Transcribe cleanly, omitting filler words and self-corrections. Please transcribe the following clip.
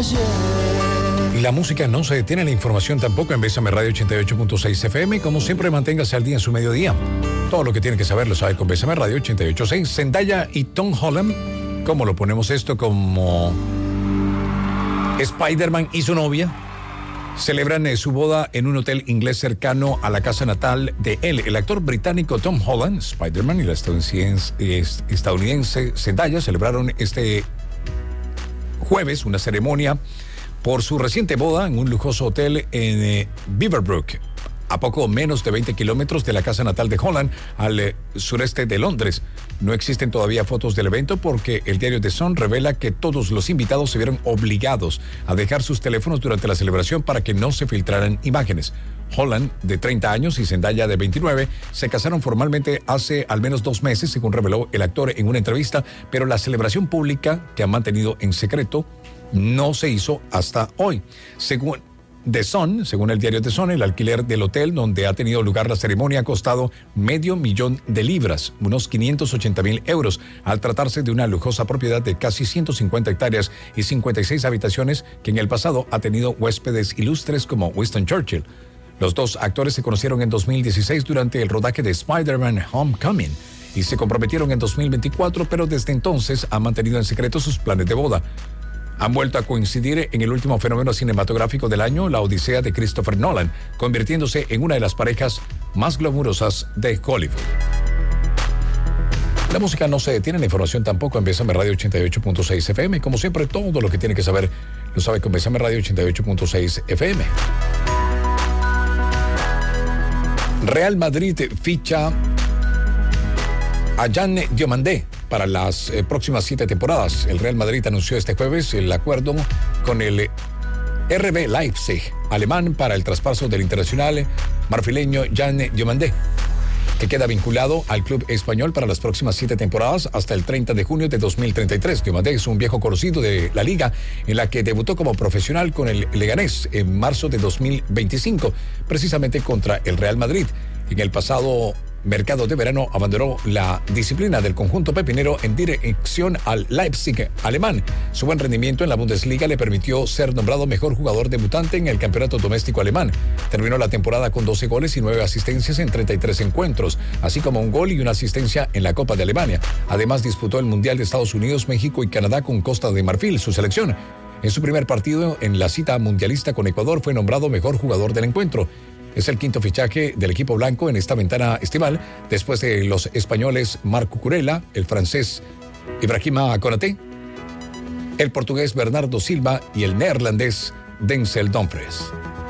ayer. La música no se detiene, la información tampoco en Bésame Radio 88.6 FM. Como siempre, manténgase al día en su mediodía. Todo lo que tiene que saber lo sabe con Bésame Radio 88.6. Zendaya y Tom Holland, ¿cómo lo ponemos esto? Como Spider-Man y su novia celebran su boda en un hotel inglés cercano a la casa natal de él. El actor británico Tom Holland, Spider-Man, y la estadounidense Zendaya celebraron este jueves una ceremonia por su reciente boda en un lujoso hotel en Beaverbrook, a poco menos de 20 kilómetros de la casa natal de Holland, al sureste de Londres. No existen todavía fotos del evento porque el diario The Sun revela que todos los invitados se vieron obligados a dejar sus teléfonos durante la celebración para que no se filtraran imágenes. Holland, de 30 años, y Zendaya, de 29, se casaron formalmente hace al menos 2 meses, según reveló el actor en una entrevista, pero la celebración pública, que han mantenido en secreto, no se hizo hasta hoy. Según The Sun, según el diario The Sun, el alquiler del hotel donde ha tenido lugar la ceremonia ha costado $500,000, unos 580,000 euros, al tratarse de una lujosa propiedad de casi 150 hectáreas y 56 habitaciones que en el pasado ha tenido huéspedes ilustres como Winston Churchill. Los dos actores se conocieron en 2016 durante el rodaje de Spider-Man Homecoming y se comprometieron en 2024, pero desde entonces han mantenido en secreto sus planes de boda. Han vuelto a coincidir en el último fenómeno cinematográfico del año, La Odisea de Christopher Nolan, convirtiéndose en una de las parejas más glamurosas de Hollywood. La música no se detiene, la información tampoco en Bésame Radio 88.6 FM. Como siempre, todo lo que tiene que saber lo sabe con Bésame Radio 88.6 FM. Real Madrid ficha a Jan Diomandé para las próximas 7 temporadas. El Real Madrid anunció este jueves el acuerdo con el RB Leipzig alemán para el traspaso del internacional marfileño Jan Diomandé, que queda vinculado al club español para las próximas 7 temporadas hasta el 30 de junio de 2033. Diomandé es un viejo conocido de la liga, en la que debutó como profesional con el Leganés en marzo de 2025, precisamente contra el Real Madrid. En el pasado mercado de verano abandonó la disciplina del conjunto pepinero en dirección al Leipzig alemán. Su buen rendimiento en la Bundesliga le permitió ser nombrado mejor jugador debutante en el campeonato doméstico alemán. Terminó la temporada con 12 goles y 9 asistencias en 33 encuentros, así como un gol y una asistencia en la Copa de Alemania. Además, disputó el Mundial de Estados Unidos, México y Canadá con Costa de Marfil, su selección. En su primer partido en la cita mundialista con Ecuador fue nombrado mejor jugador del encuentro. Es el quinto fichaje del equipo blanco en esta ventana estival, después de los españoles Marco Curella, el francés Ibrahima Konaté, el portugués Bernardo Silva y el neerlandés Denzel Dumfries.